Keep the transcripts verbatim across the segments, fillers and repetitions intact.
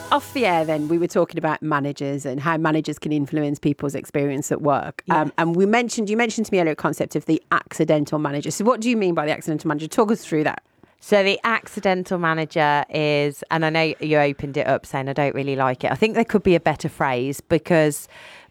Off the air then, we were talking about managers and how managers can influence people's experience at work. Yes. Um, and we mentioned, you mentioned to me earlier, a concept of the accidental manager. So what do you mean by the accidental manager? Talk us through that. So the accidental manager is, and I know you opened it up saying I don't really like it. I think there could be a better phrase, because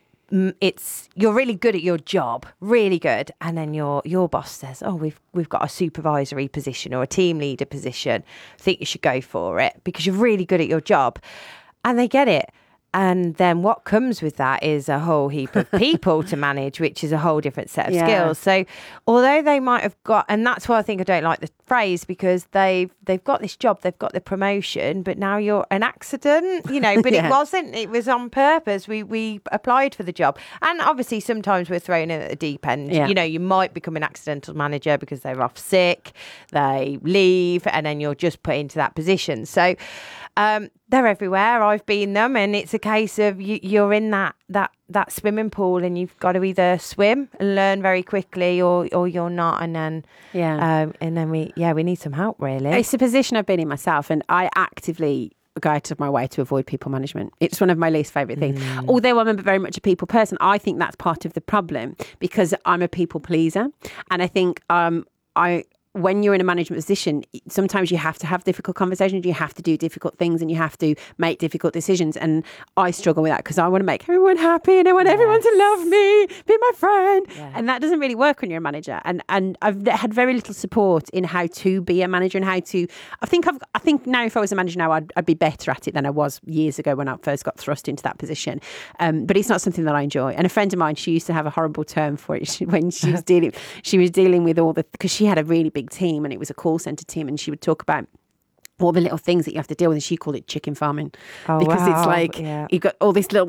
it's, you're really good at your job, really good, and then your your boss says, oh, we've we've got a supervisory position or a team leader position, I think you should go for it because you're really good at your job. And they get it. And then what comes with that is a whole heap of people to manage, which is a whole different set of yeah. skills. So although they might have got, and that's why I think I don't like the phrase, because they've they've got this job, they've got the promotion, but now you're an accident, you know, but yeah. it wasn't, it was on purpose. We we applied for the job. And obviously sometimes we're thrown in at the deep end. Yeah. You know, you might become an accidental manager because they're off sick, they leave, and then you're just put into that position. So um, they're everywhere. I've been them, and it's a case of you, you're in that that that swimming pool, and you've got to either swim and learn very quickly, or or you're not, and then yeah, um, and then we yeah we need some help really. It's a position I've been in myself, and I actively go out of my way to avoid people management. It's one of my least favourite things. Mm. Although I'm very much a people person, I think that's part of the problem because I'm a people pleaser, and I think um I. when you're in a management position, sometimes you have to have difficult conversations, you have to do difficult things, and you have to make difficult decisions. And I struggle with that because I want to make everyone happy and I want yes. everyone to love me, be my friend. Yeah. And that doesn't really work when you're a manager. And and I've had very little support in how to be a manager and how to. I think I've. I think now if I was a manager now, I'd, I'd be better at it than I was years ago when I first got thrust into that position. Um, but it's not something that I enjoy. And a friend of mine, she used to have a horrible term for it she, when she was dealing. She was dealing with all the because she had a really big team and it was a call centre team, and she would talk about all the little things that you have to deal with, and she called it chicken farming oh, because wow. it's like yeah. you've got all this little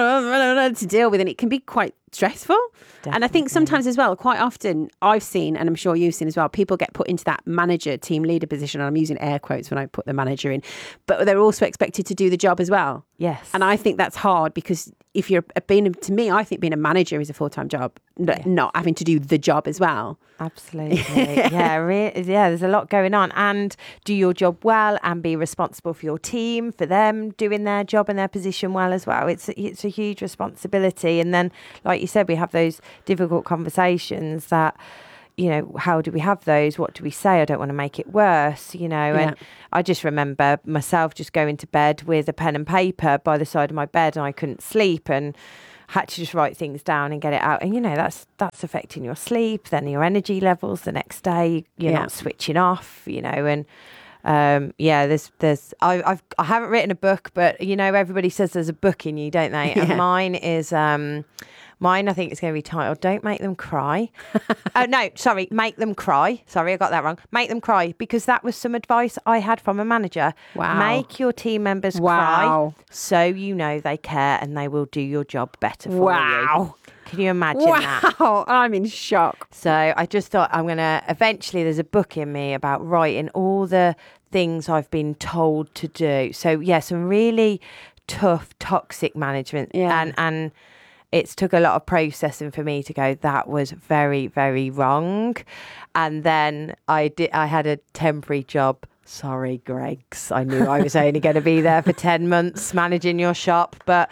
to deal with, and it can be quite stressful. Definitely. And I think sometimes as well, quite often I've seen, and I'm sure you've seen as well, people get put into that manager, team leader position, and I'm using air quotes when I put the manager in, but they're also expected to do the job as well. Yes. And I think that's hard because if you're being, to me, I think being a manager is a full-time job, yeah. not having to do the job as well. Absolutely. yeah, re- yeah, there's a lot going on. And do your job well and be responsible for your team, for them doing their job and their position well as well. It's a, it's a huge responsibility. And then, like you said, we have those difficult conversations that, you know, how do we have those? What do we say? I don't want to make it worse, you know. Yeah. And I just remember myself just going to bed with a pen and paper by the side of my bed, and I couldn't sleep and had to just write things down and get it out. And, you know, that's that's affecting your sleep, then your energy levels the next day. You're yeah. not switching off, you know. And um, yeah, there's there's I, I've I haven't written a book, but, you know, everybody says there's a book in you, don't they? Yeah. And mine is. Um, Mine, I think it's going to be titled, Don't Make Them Cry. Oh, no, sorry, Make Them Cry. Sorry, I got that wrong. Make Them Cry, because that was some advice I had from a manager. Wow. Make your team members wow. cry so you know they care and they will do your job better for wow. you. Can you imagine wow. that? Wow, I'm in shock. So I just thought I'm going to, eventually there's a book in me about writing all the things I've been told to do. So, yeah, some really tough, toxic management. Yeah. And, and, it's took a lot of processing for me to go, that was very, very wrong. And then I did. I had a temporary job. Sorry, Greggs. I knew I was only going to be there for ten months managing your shop. But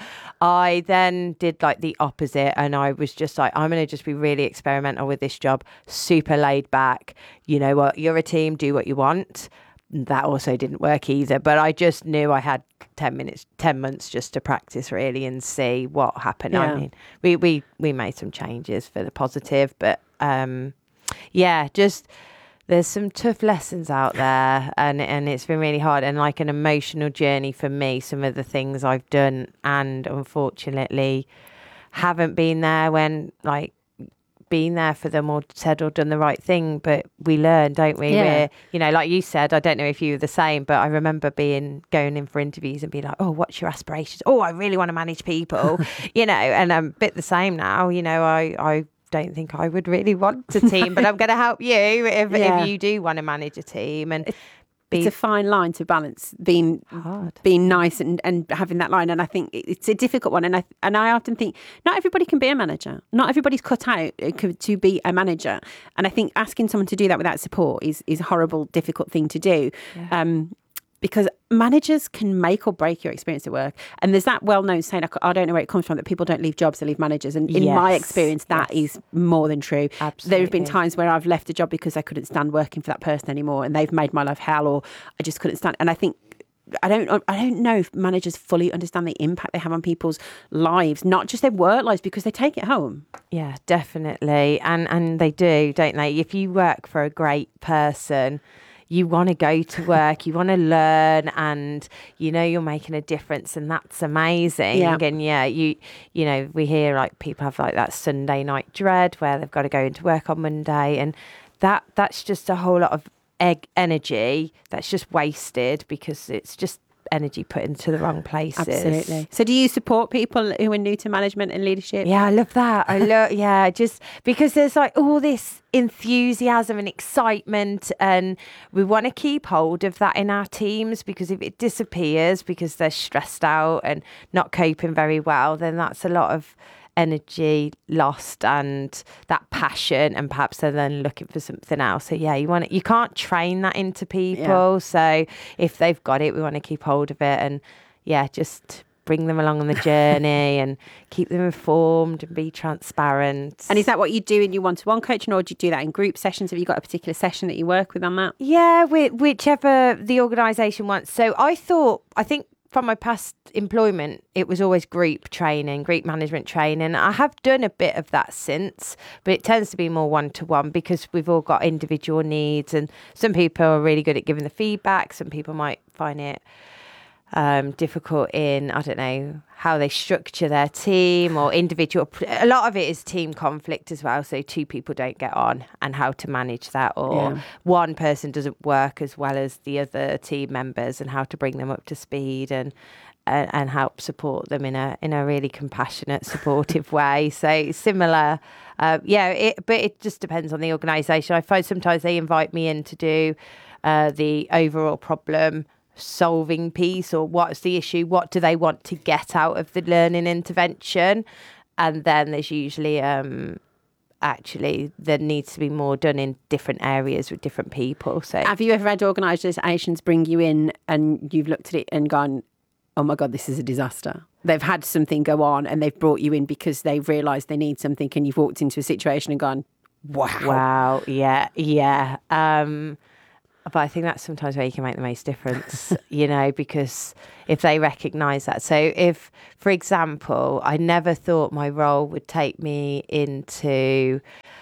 I then did like the opposite. And I was just like, I'm going to just be really experimental with this job. Super laid back. You know what? You're a team. Do what you want. That also didn't work either. But I just knew I had ten minutes, ten months just to practice really and see what happened. Yeah. I mean, we, we, we made some changes for the positive, but um, yeah, just there's some tough lessons out there, and, and it's been really hard and like an emotional journey for me, some of the things I've done, and unfortunately haven't been there when like, been there for them or said or done the right thing, but we learn, don't we? Yeah. We're, you know, like you said, I don't know if you were the same, but I remember being going in for interviews and be like, oh, what's your aspirations? Oh, I really want to manage people, you know, and I'm a bit the same now. You know, I, I don't think I would really want a team, but I'm going to help you if, yeah. if you do want to manage a team. And it's a fine line to balance being hard. being nice and, and having that line, and I think it's a difficult one, and I and I often think not everybody can be a manager, not everybody's cut out to be a manager, and I think asking someone to do that without support is is a horrible, difficult thing to do. Yeah. Um, because managers can make or break your experience at work. And there's that well-known saying, I don't know where it comes from, that people don't leave jobs, they leave managers. And in yes. my experience, that yes. is more than true. Absolutely. There have been times where I've left a job because I couldn't stand working for that person anymore, and they've made my life hell, or I just couldn't stand. And I think I don't I don't know if managers fully understand the impact they have on people's lives, not just their work lives, because they take it home. Yeah, definitely. And and they do, don't they? If you work for a great person, you want to go to work, you want to learn, and you know you're making a difference, and that's amazing. Yeah. And yeah, you you know, we hear like people have like that Sunday night dread where they've got to go into work on Monday, and that that's just a whole lot of egg energy that's just wasted, because it's just energy put into the wrong places. Absolutely. So do you support people who are new to management and leadership? Yeah, I love that. I love, yeah, just because there's like all this enthusiasm and excitement, and we want to keep hold of that in our teams, because if it disappears because they're stressed out and not coping very well, then that's a lot of energy lost and that passion, and perhaps they're then looking for something else. So yeah, you want to, you can't train that into people. Yeah. So if they've got it, we want to keep hold of it, and yeah, just bring them along on the journey and keep them informed and be transparent. And is that what you do in your one-to-one coaching, or do you do that in group sessions? Have you got a particular session that you work with on that? Yeah, whichever the organisation wants. So I thought, I think from my past employment, it was always group training, group management training. I have done a bit of that since, but it tends to be more one-to-one, because we've all got individual needs, and some people are really good at giving the feedback. Some people might find it um, difficult in, I don't know, how they structure their team, or individual. A lot of it is team conflict as well. So two people don't get on, and how to manage that, or yeah. one person doesn't work as well as the other team members, and how to bring them up to speed, and and, and help support them in a in a really compassionate, supportive way. So similar, uh, yeah. It, but it just depends on the organisation. I find sometimes they invite me in to do uh, the overall problem solving piece, or what's the issue, what do they want to get out of the learning intervention, and then there's usually um actually there needs to be more done in different areas with different people. So have you ever had organisations bring you in and you've looked at it and gone, oh my god, this is a disaster? They've had something go on and they've brought you in because they've realised they need something, and you've walked into a situation and gone, wow wow yeah yeah um But I think that's sometimes where you can make the most difference, you know, because if they recognise that. So if, for example, I never thought my role would take me into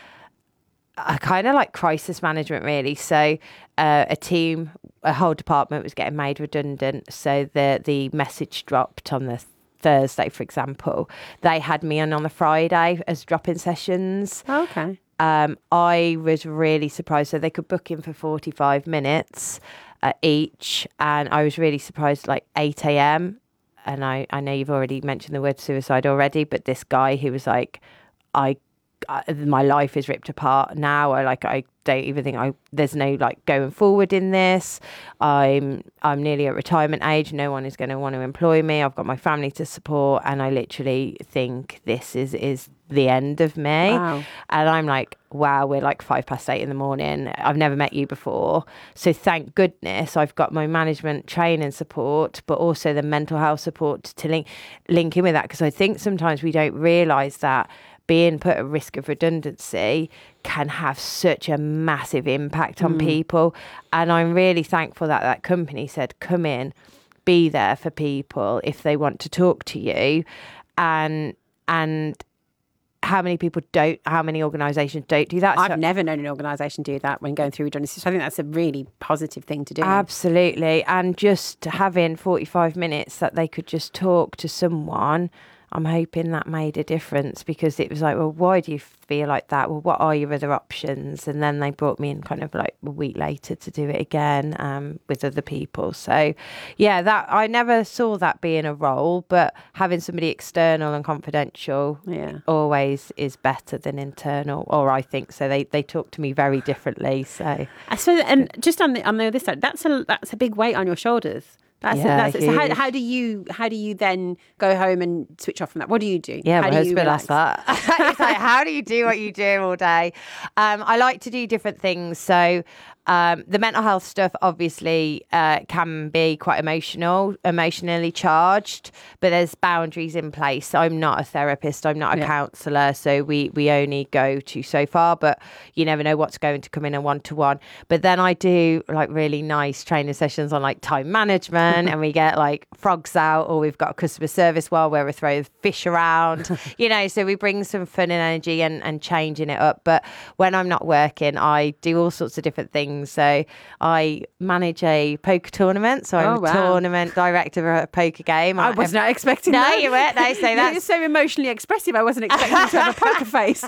a kind of like crisis management, really. So uh, a team, a whole department was getting made redundant. So the, the message dropped on the Thursday, for example. They had me on on the Friday as drop-in sessions. Oh, okay. Um, I was really surprised. So they could book in for forty-five minutes uh, each. And I was really surprised, like eight a.m. And I, I know you've already mentioned the word suicide already, but this guy who was like, I, I my life is ripped apart now. I like, I don't even think I, there's no like going forward in this. I'm, I'm nearly at retirement age. No one is going to want to employ me. I've got my family to support. And I literally think this is, is, the end of me. Wow. And I'm like, wow, we're like five past eight in the morning. I've never met you before. So thank goodness I've got my management training support, but also the mental health support to link, link in with that. Because I think sometimes we don't realise that being put at risk of redundancy can have such a massive impact on mm. people. And I'm really thankful that that company said, come in, be there for people if they want to talk to you. And, and, how many people don't, how many organisations don't do that? I've so, never known an organisation do that when going through redundancy. So I think that's a really positive thing to do. Absolutely. And just having forty-five minutes that they could just talk to someone, I'm hoping that made a difference, because it was like, well, why do you feel like that? Well, what are your other options? And then they brought me in kind of like a week later to do it again um, with other people. So yeah, that I never saw that being a role, but having somebody external and confidential yeah. always is better than internal, or I think so. They they talk to me very differently. So I suppose, and just on the on the other side, that's a that's a big weight on your shoulders. That's yeah, it. That's it. So how, how do you how do you then go home and switch off from that? What do you do? Yeah, how my do husband you asked that. It's like, how do you do what you do all day? Um, I like to do different things. So Um, the mental health stuff obviously uh, can be quite emotional, emotionally charged, but there's boundaries in place. I'm not a therapist, I'm not a yeah. counsellor, so we, we only go to so far, but you never know what's going to come in a one-to-one. But then I do like really nice training sessions on like time management and we get like frogs out, or we've got a customer service while where we throw fish around, you know, so we bring some fun and energy and, and changing it up. But when I'm not working, I do all sorts of different things. So I manage a poker tournament. So I'm oh, wow. a tournament director for a poker game. I was not expecting no, that. No, you weren't. No, so that's... You're so emotionally expressive. I wasn't expecting you to have a poker face.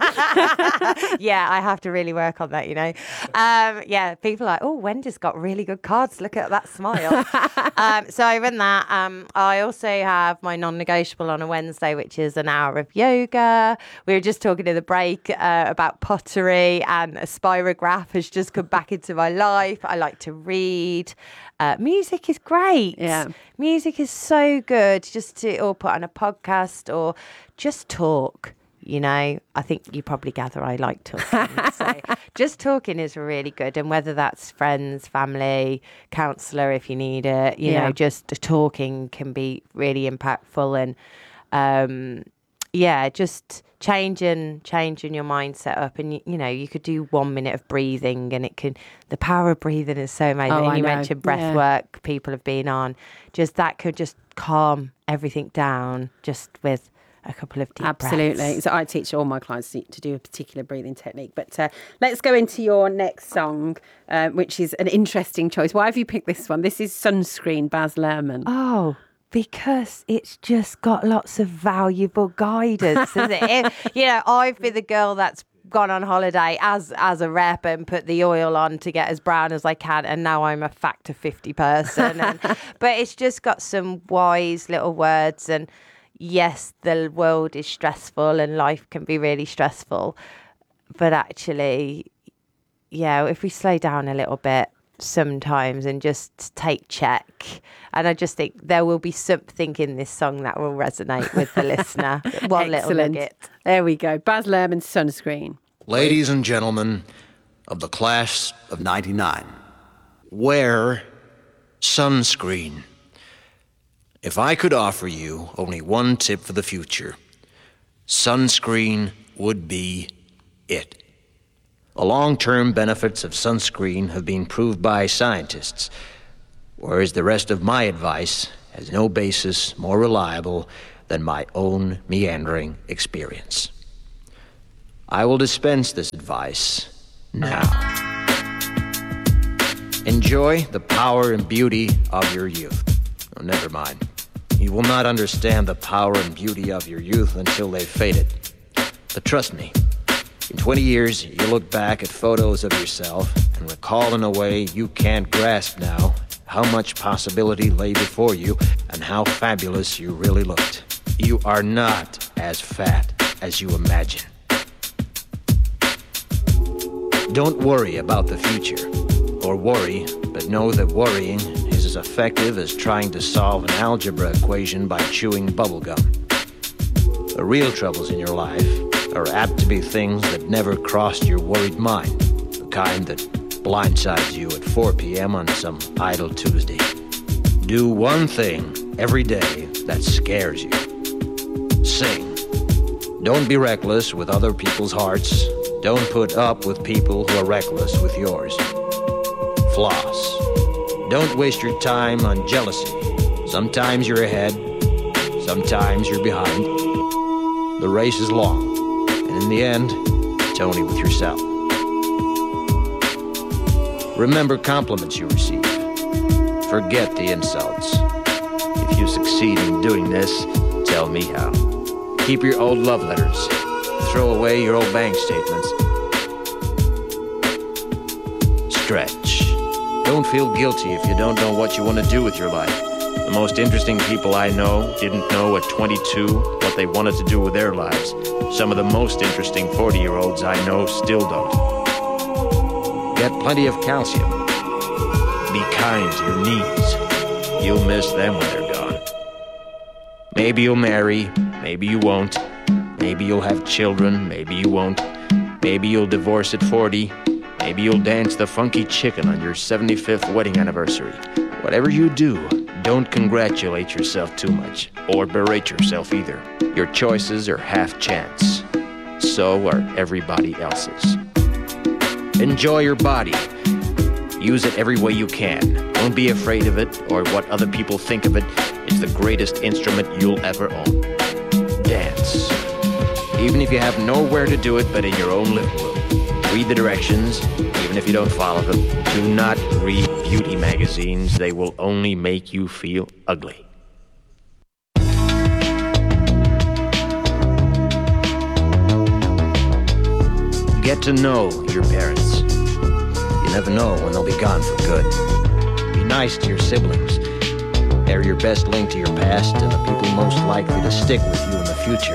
Yeah, I have to really work on that, you know. Um, yeah, people are like, oh, Wendy's got really good cards. Look at that smile. um, so I run that. Um, I also have my non-negotiable on a Wednesday, which is an hour of yoga. We were just talking in the break uh, about pottery, and a spirograph has just come back into my life. I like to read. Uh, music is great. Yeah. Music is so good just to or put on a podcast or just talk. You know, I think you probably gather I like talking. So just talking is really good. And whether that's friends, family, counsellor if you need it, you yeah. know, just talking can be really impactful. And um, yeah, just changing changing your mindset up. And, you, you know, you could do one minute of breathing and it can, the power of breathing is so amazing. Oh, and I you know. mentioned breath yeah. work people have been on. Just that could just calm everything down just with a couple of deep Absolutely. breaths. So I teach all my clients to, to do a particular breathing technique. But uh, let's go into your next song, uh, which is an interesting choice. Why have you picked this one? This is Sunscreen, Baz Luhrmann. Oh, because it's just got lots of valuable guidance, isn't it? If, you know, I've been the girl that's gone on holiday as as a rep and put the oil on to get as brown as I can, and now I'm a factor fifty person. And, but it's just got some wise little words. And yes, the world is stressful and life can be really stressful, but actually, yeah, if we slow down a little bit sometimes and just take check, and I just think there will be something in this song that will resonate with the listener. One little nugget. There we go. Baz Luhrmann, Sunscreen. Ladies and gentlemen of the class of ninety-nine, wear sunscreen. If I could offer you only one tip for the future, sunscreen would be it. The long-term benefits of sunscreen have been proved by scientists, whereas the rest of my advice has no basis more reliable than my own meandering experience. I will dispense this advice now. Enjoy the power and beauty of your youth. Oh, never mind. You will not understand the power and beauty of your youth until they've faded. But trust me, in twenty years, you look back at photos of yourself and recall in a way you can't grasp now how much possibility lay before you and how fabulous you really looked. You are not as fat as you imagine. Don't worry about the future, or worry, but know that worrying is as effective as trying to solve an algebra equation by chewing bubblegum. The real troubles in your life are apt to be things that never crossed your worried mind, the kind that blindsides you at four p.m. on some idle Tuesday. Do one thing every day that scares you. Sing. Don't be reckless with other people's hearts. Don't put up with people who are reckless with yours. Floss. Don't waste your time on jealousy. Sometimes you're ahead, sometimes you're behind. The race is long, and in the end, it's only with yourself. Remember compliments you receive. Forget the insults. If you succeed in doing this, tell me how. Keep your old love letters. Throw away your old bank statements. Stretch. Don't feel guilty if you don't know what you want to do with your life. The most interesting people I know didn't know at twenty-two what they wanted to do with their lives. Some of the most interesting forty-year-olds I know still don't. Get plenty of calcium. Be kind to your knees. You'll miss them when they're gone. Maybe you'll marry, maybe you won't. Maybe you'll have children, maybe you won't. Maybe you'll divorce at forty, Maybe you'll dance the funky chicken on your seventy-fifth wedding anniversary. Whatever you do, don't congratulate yourself too much, or berate yourself either. Your choices are half chance. So are everybody else's. Enjoy your body. Use it every way you can. Don't be afraid of it or what other people think of it. It's the greatest instrument you'll ever own. Dance. Even if you have nowhere to do it but in your own living room. Read the directions, even if you don't follow them. Do not read beauty magazines. They will only make you feel ugly. Get to know your parents. You never know when they'll be gone for good. Be nice to your siblings. They're your best link to your past and the people most likely to stick with you in the future.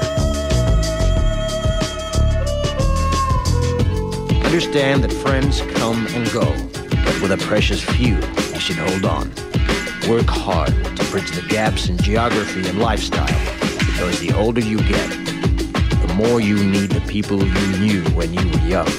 Understand that friends come and go, but with a precious few, you should hold on. Work hard to bridge the gaps in geography and lifestyle, because the older you get, the more you need the people you knew when you were young.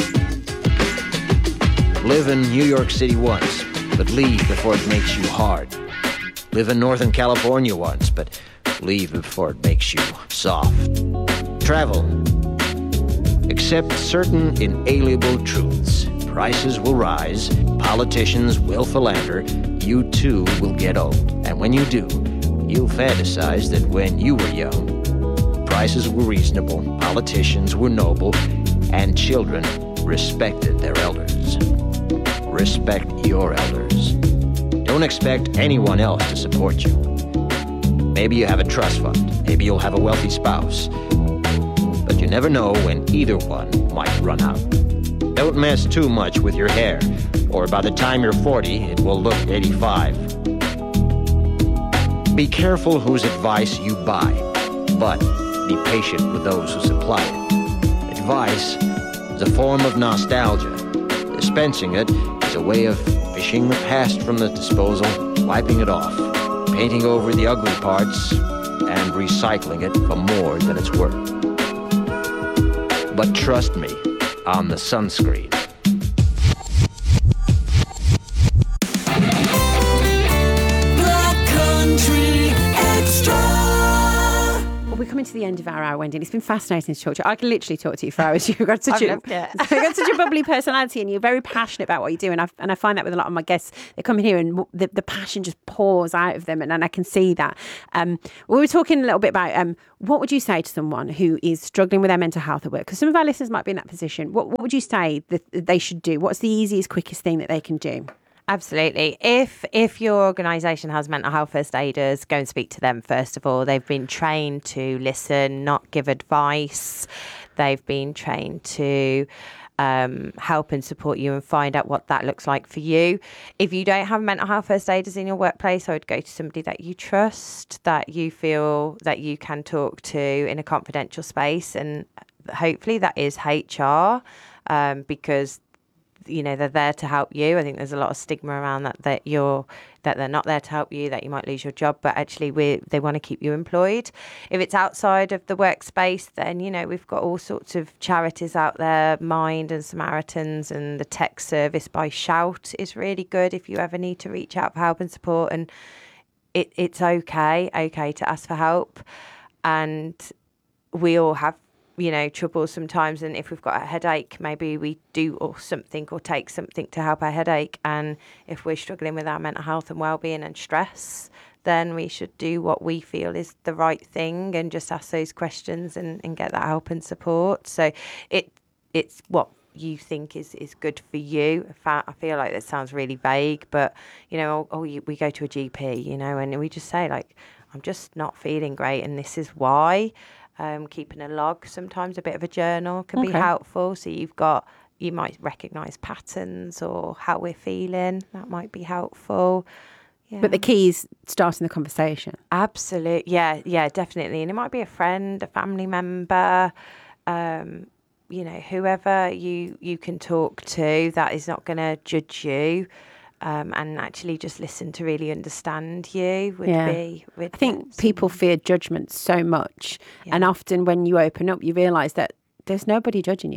Live in New York City once, but leave before it makes you hard. Live in Northern California once, but leave before it makes you soft. Travel. Accept certain inalienable truths. Prices will rise, politicians will philander, you too will get old. And when you do, you'll fantasize that when you were young, prices were reasonable, politicians were noble, and children respected their elders. Respect your elders. Don't expect anyone else to support you. Maybe you have a trust fund, maybe you'll have a wealthy spouse. But you never know when either one might run out. Don't mess too much with your hair, or by the time you're forty, it will look eighty-five. Be careful whose advice you buy, but be patient with those who supply it. Advice is a form of nostalgia. Dispensing it is a way of fishing the past from the disposal, wiping it off, painting over the ugly parts, and recycling it for more than it's worth. But trust me on the sunscreen. Black Country Extra. We're coming to the end of our hour, Wendy. It's been fascinating to talk to you. I can literally talk to you for hours. You've got such, I've a, loved it. you've got such a bubbly personality, and you're very passionate about what you do. And I and I find that with a lot of my guests, they come in here and the, the passion just pours out of them, and, and I can see that. Um, we were talking a little bit about um, what would you say to someone who is struggling with their mental health at work? Because some of our listeners might be in that position. What what would you say that they should do? What's the easiest, quickest thing that they can do? Absolutely. If if your organisation has mental health first aiders, go and speak to them first of all. They've been trained to listen, not give advice. They've been trained to um, help and support you and find out what that looks like for you. If you don't have mental health first aiders in your workplace, I would go to somebody that you trust, that you feel that you can talk to in a confidential space, and hopefully that is H R, um, because you know, they're there to help you. I think there's a lot of stigma around that, that you're, that they're not there to help you, that you might lose your job, but actually we they want to keep you employed. If it's outside of the workspace, then, you know, we've got all sorts of charities out there, Mind and Samaritans, and the tech service by Shout is really good if you ever need to reach out for help and support. And it, it's okay, okay to ask for help. And we all have, you know, trouble sometimes, and if we've got a headache, maybe we do or something or take something to help our headache. And if we're struggling with our mental health and well-being and stress, then we should do what we feel is the right thing and just ask those questions and, and get that help and support. So it it's what you think is, is good for you. I feel like that sounds really vague, but, you know, oh, you, we go to a G P, you know, and we just say, like, I'm just not feeling great and this is why. Um, keeping a log, sometimes a bit of a journal can okay. be helpful. So you've got, you might recognise patterns or how we're feeling. That might be helpful. Yeah. But the key is starting the conversation. Absolutely. Yeah, yeah, definitely. And it might be a friend, a family member, um, you know, whoever you, you can talk to that is not going to judge you. Um, and actually just listen to really understand you would yeah. be... Would I think people fear judgment so much. Yeah. And often when you open up, you realise that there's nobody judging you.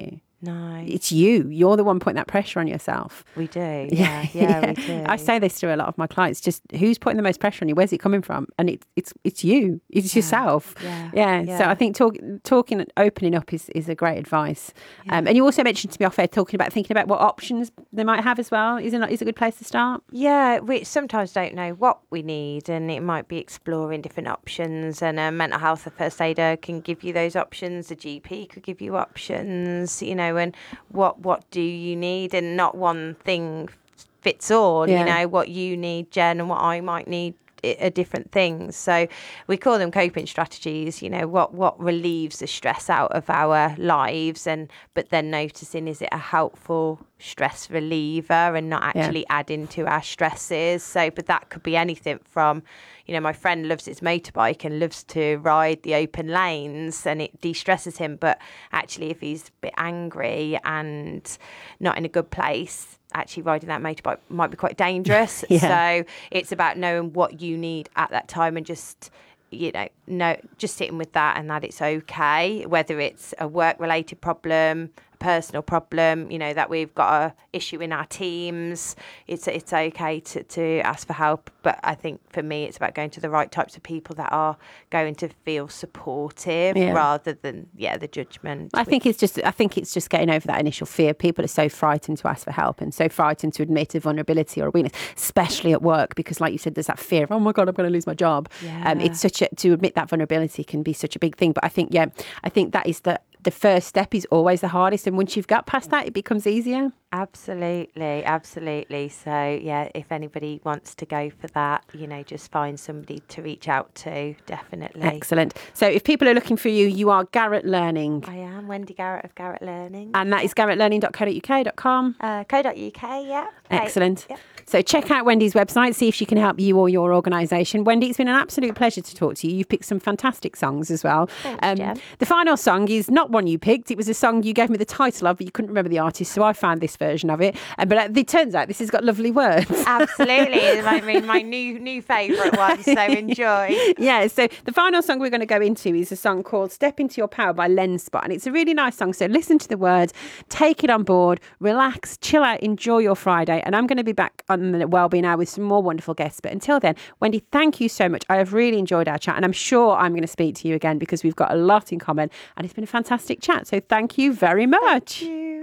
No. It's you. You're the one putting that pressure on yourself. We do. Yeah, yeah, yeah, we do. I say this to a lot of my clients, just who's putting the most pressure on you? Where's it coming from? And it, it's it's you. It's yeah. yourself. Yeah. Yeah. yeah. So I think talk, talking and opening up is, is a great advice. Yeah. Um, and you also mentioned to me off air, talking about thinking about what options they might have as well. Is it is a good place to start? Yeah, we sometimes don't know what we need, and it might be exploring different options. And a mental health first aider can give you those options. A G P could give you options, you know, and what what do you need, and not one thing fits all. Yeah. You know, what you need, Jen, and what I might need are different things. So we call them coping strategies, you know, what what relieves the stress out of our lives, and but then noticing, is it a helpful stress reliever and not actually yeah. adding to our stresses. So but that could be anything from, you know, my friend loves his motorbike and loves to ride the open lanes, and it de-stresses him, but actually if he's a bit angry and not in a good place, actually riding that motorbike might be quite dangerous. yeah. So it's about knowing what you need at that time, and just, you know, no, just sitting with that, and that it's okay, whether it's a work-related problem, a personal problem, you know, that we've got a issue in our teams. It's it's okay to, to ask for help. But I think for me, it's about going to the right types of people that are going to feel supportive yeah. rather than, yeah, the judgment. I think it's just, I think it's just getting over that initial fear. People are so frightened to ask for help and so frightened to admit a vulnerability or a weakness, especially at work, because like you said, there's that fear of, oh my God, I'm going to lose my job. Yeah. Um, it's such a, to admit that vulnerability can be such a big thing. But I think, yeah, I think that is the, the first step is always the hardest. And once you've got past that, it becomes easier. Absolutely, absolutely. So, yeah, if anybody wants to go for that, you know, just find somebody to reach out to, definitely. Excellent. So if people are looking for you, you are Garrett Learning. I am Wendy Garrett of Garrett Learning. And that is garrett learning dot co dot u k dot com. Uh, co.uk, yeah. Excellent. Yep. So check out Wendy's website, see if she can help you or your organisation. Wendy, it's been an absolute pleasure to talk to you. You've picked some fantastic songs as well. Thanks, um, Jen. The final song is not one you picked. It was a song you gave me the title of, but you couldn't remember the artist, so I found this version of it. Uh, but it turns out this has got lovely words. Absolutely. I mean, my new new favourite one, so enjoy. Yeah, so the final song we're going to go into is a song called Step Into Your Power by Lenspot, and it's a really nice song. So listen to the words, take it on board, relax, chill out, enjoy your Friday. And I'm going to be back on the Wellbeing Hour with some more wonderful guests. But until then, Wendy, thank you so much. I have really enjoyed our chat, and I'm sure I'm going to speak to you again because we've got a lot in common, and it's been a fantastic chat. So thank you very much. Thank you.